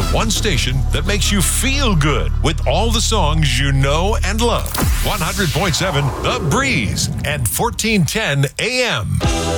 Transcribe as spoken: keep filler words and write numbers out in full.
One station that makes you feel good with all the songs you know and love. one hundred point seven The Breeze and fourteen ten A M.